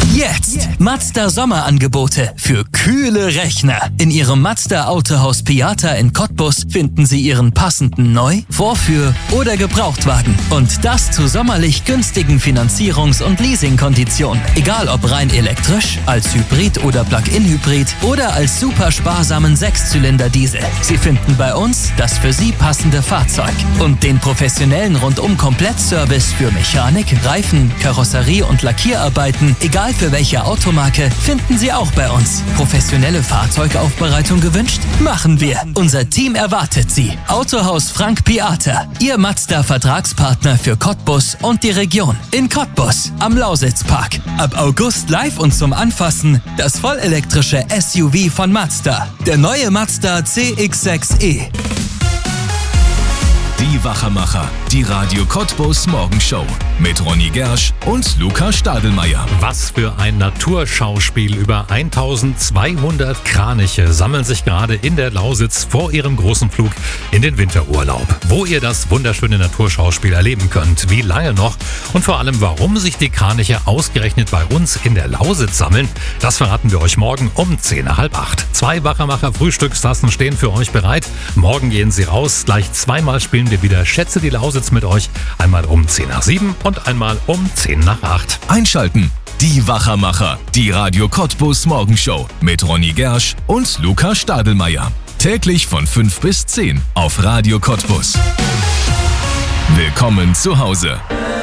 Jetzt Mazda Sommerangebote für kühle Rechner. In Ihrem Mazda Autohaus Piata in Cottbus finden Sie Ihren passenden Neu-, Vorführ- oder Gebrauchtwagen. Und das zu sommerlich günstigen Finanzierungs- und Leasingkonditionen. Egal ob rein elektrisch, als Hybrid oder Plug-in-Hybrid oder als super sparsamen 6-Zylinder-Diesel. Sie finden bei uns das für Sie passende Fahrzeug. Und den professionellen Rundum-Komplettservice für Mechanik, Reifen, Karosserie und Lackierarbeiten, egal für welche Automarke, finden Sie auch bei uns. Professionelle Fahrzeugaufbereitung gewünscht? Machen wir. Unser Team erwartet Sie. Autohaus Frank Piata, Ihr Mazda-Vertragspartner für Cottbus und die Region. In Cottbus, am Lausitzpark. Ab August live und zum Anfassen das vollelektrische SUV von Mazda. Der neue Mazda CX-6e. Die Wachermacher, die Radio Cottbus Morgenshow mit Ronny Gersch und Luca Stadelmeier. Was für ein Naturschauspiel. Über 1200 Kraniche sammeln sich gerade in der Lausitz vor ihrem großen Flug in den Winterurlaub. Wo ihr das wunderschöne Naturschauspiel erleben könnt, wie lange noch und vor allem, warum sich die Kraniche ausgerechnet bei uns in der Lausitz sammeln, das verraten wir euch morgen um 7:45. 2 Wachermacher Frühstückstassen stehen für euch bereit. Morgen gehen sie raus. Gleich zweimal spielen wir wieder Schätze die Lausitz mit euch. Einmal um 7:10 und einmal um 7:50. Einschalten. Die Wachermacher, die Radio Cottbus Morgenshow mit Ronny Gersch und Luca Stadelmeier. Täglich von 5 bis 10 auf Radio Cottbus. Willkommen zu Hause.